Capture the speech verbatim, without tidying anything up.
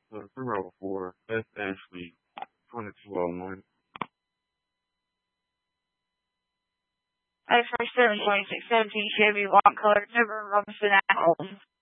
uh, three oh four S Ashley twenty-two oh one. A for seven twenty-six seventeen Chevy, white color, number Robinson Apples.